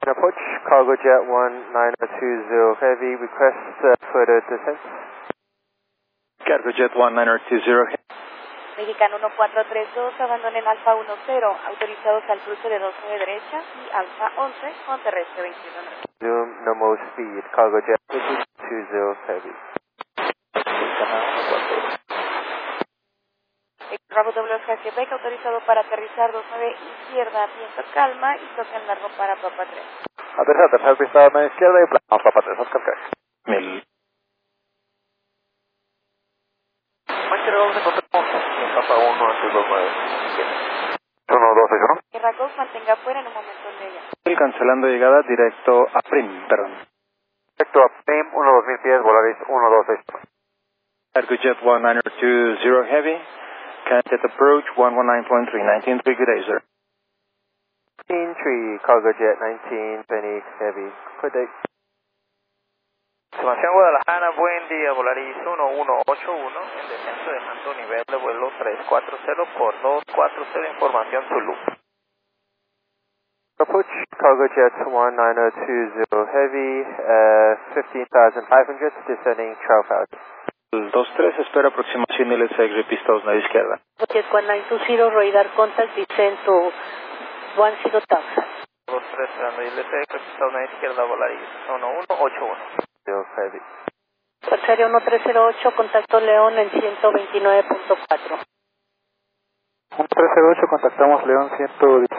Approach, Cargo Jet 19020 Heavy, request further descent. Cargo Jet 19020 Heavy. Mexicano 1432, abandonen Alfa 10, autorizados al cruce de 29 derecha y Alfa 11 con terrestre 21. Zoom, normal speed, Cargo Jet 20 Heavy. Bravo WFG Quebec, autorizado para aterrizar 29 izquierda, viento calma y toquen largo para Papa 3. Aterrizate, pista a izquierda y plan, Papa 3, Oscar Quebec. 1000. Papa 1, Antigua 9. 126, Tierra Gulf, mantenga fuera en un momento de ella. Cancelando llegada directo a Prim, perdón. Directo a Prim, 12000 pies, Volaris 126. Cargo Jet 19020 Heavy. Connected approach 119.3, 19.3, good day, sir. 19-3, Cargo Jet 19, Phoenix Heavy. Good day. Sebastián Guadalajara, buen día, Volaris 1181, en descenso dejando nivel de vuelo 340 por 240, información Zulu. Approach, Cargo Jet 19020 Heavy, 15,500, descending Trafalgar. El 23 espera aproximación LSX, repista 29 izquierda. Jet 19020, radar contact, descent to 10,000. 23 esperando ILC, repista 29 izquierda, Volaris 1181. Heavy. Serie 1308, contacto León en 129.4. 1308, contactamos León 119.